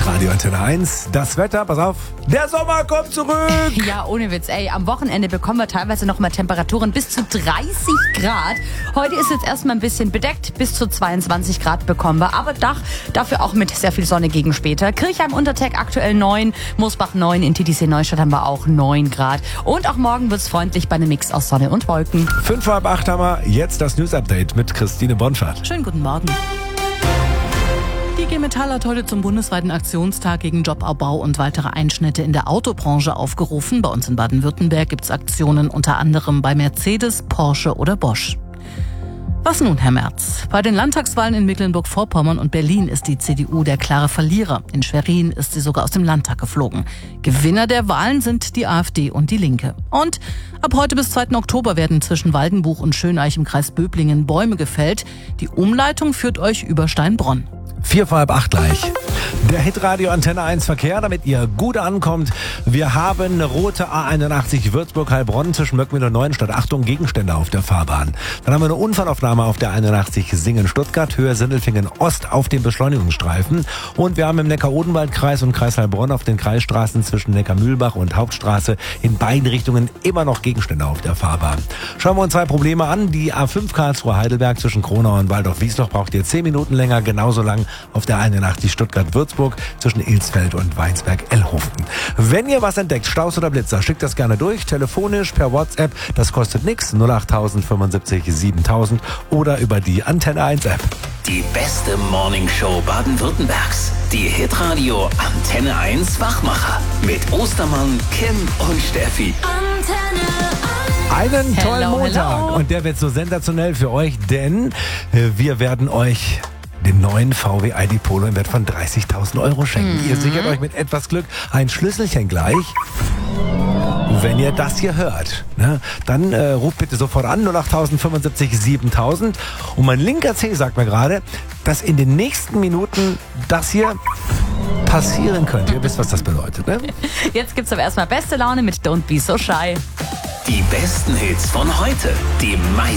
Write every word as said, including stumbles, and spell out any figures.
Hitradio Antenne eins. Das Wetter, pass auf, der Sommer kommt zurück. Ja, ohne Witz, ey. Am Wochenende bekommen wir teilweise noch mal Temperaturen bis zu dreißig Grad. Heute ist jetzt erstmal ein bisschen bedeckt, bis zu zweiundzwanzig Grad bekommen wir. Aber Dach, dafür auch mit sehr viel Sonne gegen später. Kirchheim-Unterteg aktuell neun, Moosbach neun, in Titisee-Neustadt haben wir auch neun Grad. Und auch morgen wird's freundlich bei einem Mix aus Sonne und Wolken. Fünf vor halb acht haben wir jetzt das News-Update mit Christine Bonfahrt. Schönen guten Morgen. Die G Metall hat heute zum bundesweiten Aktionstag gegen Jobabbau und weitere Einschnitte in der Autobranche aufgerufen. Bei uns in Baden-Württemberg gibt es Aktionen unter anderem bei Mercedes, Porsche oder Bosch. Was nun, Herr Merz? Bei den Landtagswahlen in Mecklenburg-Vorpommern und Berlin ist die C D U der klare Verlierer. In Schwerin ist sie sogar aus dem Landtag geflogen. Gewinner der Wahlen sind die AfD und die Linke. Und ab heute bis zweiten Oktober werden zwischen Waldenbuch und Schöneich im Kreis Böblingen Bäume gefällt. Die Umleitung führt euch über Steinbronn. Vier vor halb acht gleich. Der Hitradio Antenne eins Verkehr, damit ihr gut ankommt. Wir haben eine rote A einundachtzig Würzburg-Heilbronn zwischen Möckmühl und Neuenstadt. Achtung, Gegenstände auf der Fahrbahn. Dann haben wir eine Unfallaufnahme auf der einundachtzig Singen-Stuttgart, Höhe Sindelfingen Ost auf dem Beschleunigungsstreifen. Und wir haben im Neckar-Odenwald-Kreis und Kreis Heilbronn auf den Kreisstraßen zwischen Neckar-Mühlbach und Hauptstraße in beiden Richtungen immer noch Gegenstände auf der Fahrbahn. Schauen wir uns zwei Probleme an. Die A fünf Karlsruhe-Heidelberg zwischen Kronau und Waldorf-Wiesloch braucht ihr zehn Minuten länger, genauso lang auf der einundachtzig Stuttgart-Würzburg zwischen Ilsfeld und Weinsberg-Ellhofen. Wenn ihr was entdeckt, Staus oder Blitzer, schickt das gerne durch, telefonisch, per WhatsApp, das kostet nichts, null acht tausend fünfundsiebzig siebentausend oder über die Antenne eins App. Die beste Morningshow Baden-Württembergs. Die Hitradio Antenne eins Wachmacher. Mit Ostermann, Kim und Steffi. Einen tollen Hello, Montag. hello. Und der wird so sensationell für euch, denn äh, wir werden euch den neuen V W I D Polo im Wert von dreißigtausend Euro schenken. Mhm. Ihr sichert euch mit etwas Glück ein Schlüsselchen gleich. Wenn ihr das hier hört, ne, dann äh, ruft bitte sofort an, null acht tausend fünfundsiebzig siebentausend. Und mein linker Zeh sagt mir gerade, dass in den nächsten Minuten das hier passieren könnte. Ihr wisst, was das bedeutet, ne? Jetzt gibt's aber erstmal beste Laune mit Don't Be So Shy. Die besten Hits von heute. Die meisten